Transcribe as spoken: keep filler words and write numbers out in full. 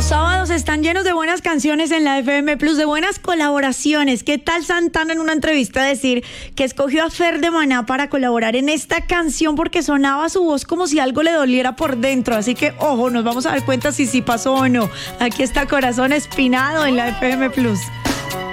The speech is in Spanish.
sábados están llenos de buenas canciones en la F M Plus, de buenas colaboraciones. ¿Qué tal Santana en una entrevista decir que escogió a Fer de Maná para colaborar en esta canción porque sonaba su voz como si algo le doliera por dentro? Así que, ojo, nos vamos a dar cuenta si sí pasó o no. Aquí está Corazón Espinado en la F M Plus.